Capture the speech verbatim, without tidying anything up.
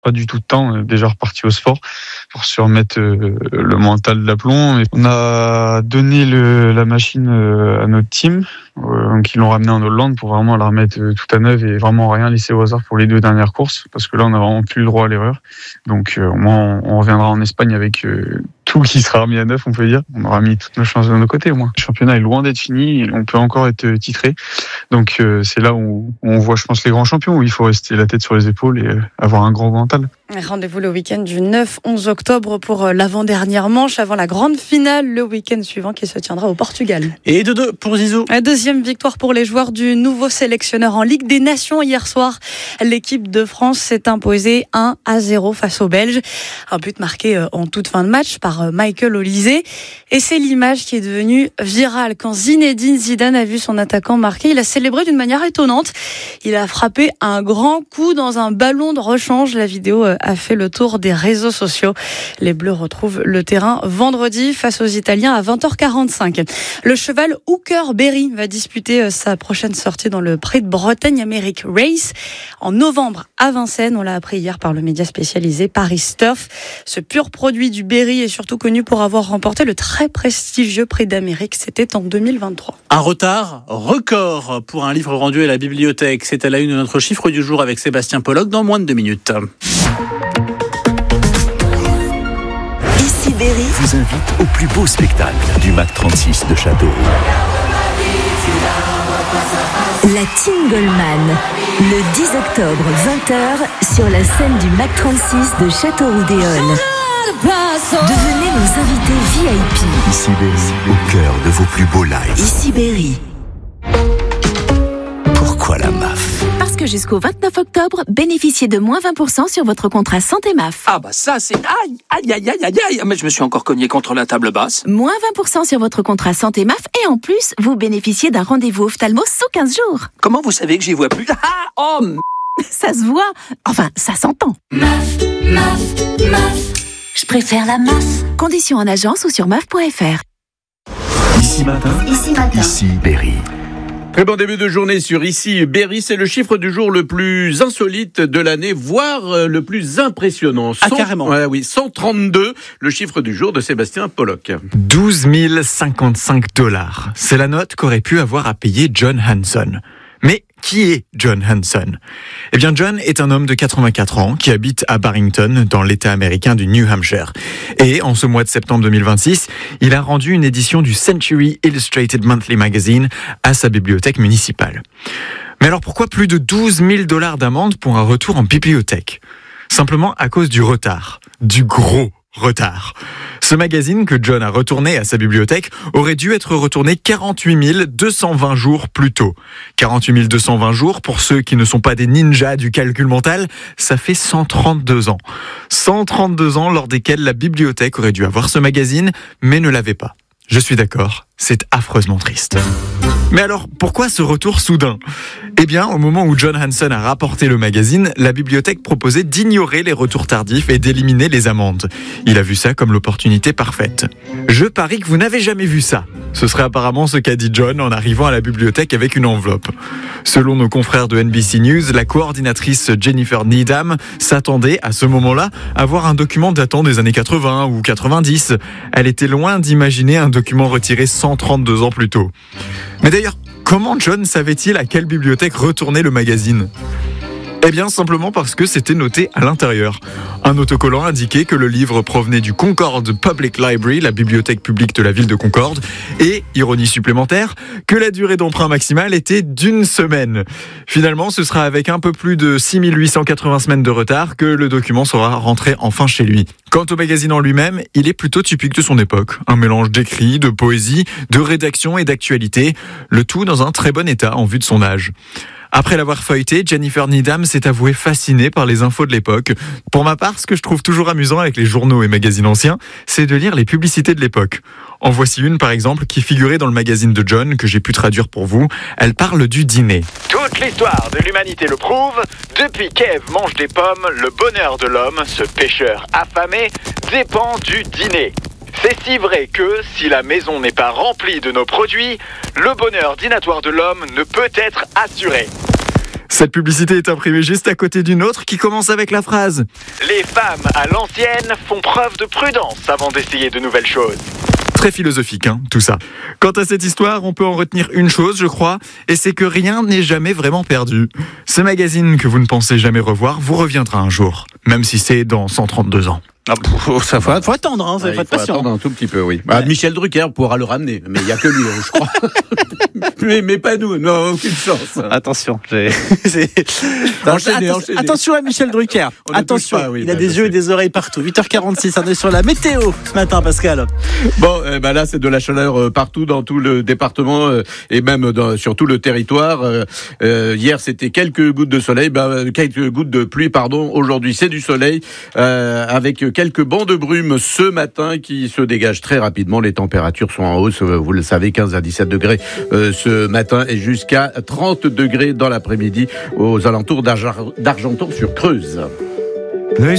pas du tout de temps, déjà reparti au sport pour se remettre euh, le mental d'aplomb. Et on a donné le, la machine euh, à notre team, euh, donc ils l'ont ramené en Hollande pour vraiment la remettre euh, tout à neuf et vraiment rien laisser au hasard pour les deux dernières courses, parce que là on n'a vraiment plus le droit à l'erreur. Donc euh, au moins on, on reviendra en Espagne avec euh, tout qui sera remis à neuf, on peut dire. On aura mis toutes nos chances de nos côtés au moins. Le championnat est loin d'être fini, on peut encore être titré. Donc euh, c'est là où, où on voit, je pense, les grands champions, où il faut rester la tête sur les épaules et euh, avoir un grand mental. Rendez-vous le week-end du neuf onze octobre pour l'avant-dernière manche avant la grande finale le week-end suivant qui se tiendra au Portugal. Et deux deux pour Zizou. La deuxième victoire pour les joueurs du nouveau sélectionneur en Ligue des Nations hier soir. L'équipe de France s'est imposée un à zéro face aux Belges. Un but marqué en toute fin de match par Michael Olise. Et c'est l'image qui est devenue virale. Quand Zinedine Zidane a vu son attaquant marquer, il a célébré d'une manière étonnante. Il a frappé un grand coup dans un ballon de rechange. La vidéo a fait le tour des réseaux sociaux. Les Bleus retrouvent le terrain vendredi face aux Italiens à vingt heures quarante-cinq. Le cheval Hooker Berry va disputer sa prochaine sortie dans le Prix de Bretagne Amérique Race en novembre à Vincennes. On l'a appris hier par le média spécialisé Paris Turf. Ce pur produit du Berry est surtout connu pour avoir remporté le très prestigieux Prix d'Amérique. C'était en deux mille vingt-trois. Un retard record pour un livre rendu à la bibliothèque. C'est à la une de notre chiffre du jour avec Sébastien Pollock dans moins de deux minutes. Ici Berry vous invite au plus beau spectacle du Mac trente-six de Châteauroux. La Tingleman, le dix octobre, vingt heures, sur la scène du Mac trente-six de Châteauroux-Déol. Devenez nos invités V I P. Ici Berry, au cœur de vos plus beaux lives. Ici Berry. Pourquoi la M A F ? Parce que jusqu'au vingt-neuf octobre, bénéficiez de moins vingt pour cent sur votre contrat santé M A F. Ah bah ça c'est... Aïe, aïe, aïe, aïe, aïe, aïe. Mais je me suis encore cogné contre la table basse. Moins vingt pour cent sur votre contrat santé M A F et en plus, vous bénéficiez d'un rendez-vous ophtalmo sous quinze jours. Comment vous savez que j'y vois plus ? Ah, oh m... Ça se voit. Enfin, ça s'entend. M A F, M A F, M A F. Je préfère la M A F. Conditions en agence ou sur M A F point F R. Ici matin, Ici matin. Ici Berry. Très bon début de journée sur Ici Berry, c'est le chiffre du jour le plus insolite de l'année, voire le plus impressionnant. Ah, carrément. Ouais, oui, cent trente-deux, le chiffre du jour de Sébastien Pollock. douze mille cinquante-cinq dollars. C'est la note qu'aurait pu avoir à payer John Hanson. Mais qui est John Hanson ? Eh bien, John est un homme de quatre-vingt-quatre ans qui habite à Barrington, dans l'État américain du New Hampshire. Et en ce mois de septembre deux mille vingt-six, il a rendu une édition du Century Illustrated Monthly Magazine à sa bibliothèque municipale. Mais alors pourquoi plus de douze mille dollars d'amende pour un retour en bibliothèque ? Simplement à cause du retard. Du gros retard. Ce magazine que John a retourné à sa bibliothèque aurait dû être retourné quarante-huit mille deux cent vingt jours plus tôt. quarante-huit mille deux cent vingt jours, pour ceux qui ne sont pas des ninjas du calcul mental, ça fait cent trente-deux ans. cent trente-deux ans lors desquels la bibliothèque aurait dû avoir ce magazine, mais ne l'avait pas. Je suis d'accord, c'est affreusement triste. Mais alors, pourquoi ce retour soudain ? Eh bien, au moment où John Hanson a rapporté le magazine, la bibliothèque proposait d'ignorer les retours tardifs et d'éliminer les amendes. Il a vu ça comme l'opportunité parfaite. Je parie que vous n'avez jamais vu ça. Ce serait apparemment ce qu'a dit John en arrivant à la bibliothèque avec une enveloppe. Selon nos confrères de N B C News, la coordinatrice Jennifer Needham s'attendait à ce moment-là à voir un document datant des années quatre-vingts ou quatre-vingt-dix. Elle était loin d'imaginer un document retiré cent trente-deux ans plus tôt. Mais d'ailleurs, comment John savait-il à quelle bibliothèque retourner le magazine ? Eh bien, simplement parce que c'était noté à l'intérieur. Un autocollant indiquait que le livre provenait du Concord Public Library, la bibliothèque publique de la ville de Concorde, et, ironie supplémentaire, que la durée d'emprunt maximale était d'une semaine. Finalement, ce sera avec un peu plus de six mille huit cent quatre-vingts semaines de retard que le document sera rentré enfin chez lui. Quant au magazine en lui-même, il est plutôt typique de son époque. Un mélange d'écrit, de poésie, de rédaction et d'actualité, le tout dans un très bon état en vue de son âge. Après l'avoir feuilleté, Jennifer Needham s'est avouée fascinée par les infos de l'époque. Pour ma part, ce que je trouve toujours amusant avec les journaux et magazines anciens, c'est de lire les publicités de l'époque. En voici une, par exemple, qui figurait dans le magazine de John, que j'ai pu traduire pour vous. Elle parle du dîner. Toute l'histoire de l'humanité le prouve. Depuis qu'Ève mange des pommes, le bonheur de l'homme, ce pêcheur affamé, dépend du dîner. C'est si vrai que, si la maison n'est pas remplie de nos produits, le bonheur dînatoire de l'homme ne peut être assuré. Cette publicité est imprimée juste à côté d'une autre qui commence avec la phrase « Les femmes à l'ancienne font preuve de prudence avant d'essayer de nouvelles choses. » Très philosophique, hein, tout ça. Quant à cette histoire, on peut en retenir une chose, je crois, et c'est que rien n'est jamais vraiment perdu. Ce magazine que vous ne pensez jamais revoir vous reviendra un jour, même si c'est dans cent trente-deux ans. Ah, ça faut, faut attendre, hein, ouais, faut être patient. Faut attendre un tout petit peu, oui. Bah, ouais. Michel Drucker pourra le ramener, mais il n'y a que lui, je crois. mais, mais pas nous, non, aucune chance. Attention, j'ai... enchaînez, Atten- enchaînez. Attention à Michel Drucker. On Attention, pas, oui, il a bah, des yeux et des oreilles partout. huit heures quarante-six, on est sur la météo ce matin, Pascal. Bon, eh ben là, c'est de la chaleur euh, partout dans tout le département euh, et même dans, sur tout le territoire. Euh, euh, hier, c'était quelques gouttes de soleil, ben, quelques gouttes de pluie, pardon. Aujourd'hui, c'est du soleil euh, avec quelques bancs de brume ce matin qui se dégagent très rapidement. Les températures sont en hausse, vous le savez, quinze à dix-sept degrés euh, ce matin et jusqu'à trente degrés dans l'après-midi aux alentours d'Argenton sur Creuse.